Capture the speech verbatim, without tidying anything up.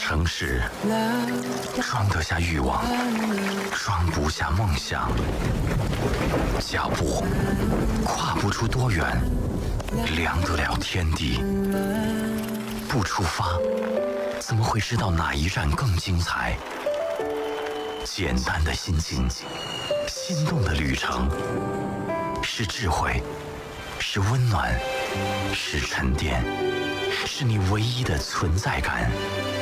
城市装得下欲望，装不下梦想。脚步跨不出多远，量得了天地。不出发，怎么会知道哪一站更精彩？简单的心境，心动的旅程，是智慧，是温暖，是沉淀，是你唯一的存在感。